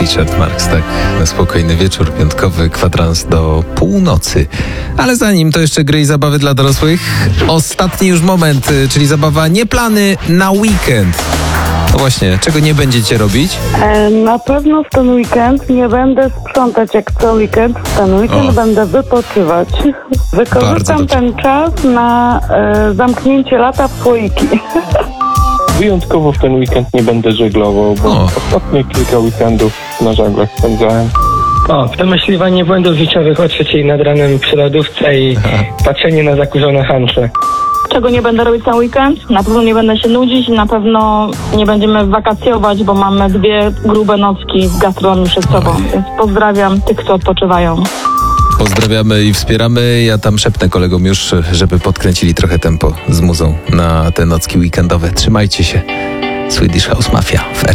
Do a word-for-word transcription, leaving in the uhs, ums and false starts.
Richard Marx, tak? Na spokojny wieczór piątkowy, kwadrans do północy. Ale zanim to jeszcze gry i zabawy dla dorosłych. Ostatni już moment, czyli zabawa nie plany na weekend. No właśnie, czego nie będziecie robić? E, na pewno w ten weekend nie będę sprzątać jak co weekend. W ten weekend O. będę wypoczywać. Wykorzystam dobrze. ten czas na e, zamknięcie lata w słoiki. Wyjątkowo w ten weekend nie będę żeglował, bo O. ostatnie kilka weekendów na żaglach spędzałem. O, wymyśliwanie błędów życiowych o trzeciej nad ranem przy lodówce i patrzenie na zakurzone handle. Czego nie będę robić cały weekend? Na pewno nie będę się nudzić, na pewno nie będziemy wakacjować, bo mamy dwie grube nocki w gastronomii przed sobą. Więc pozdrawiam tych, co odpoczywają. Pozdrawiamy i wspieramy. Ja tam szepnę kolegom już, żeby podkręcili trochę tempo z muzą na te nocki weekendowe. Trzymajcie się. Swedish House Mafia w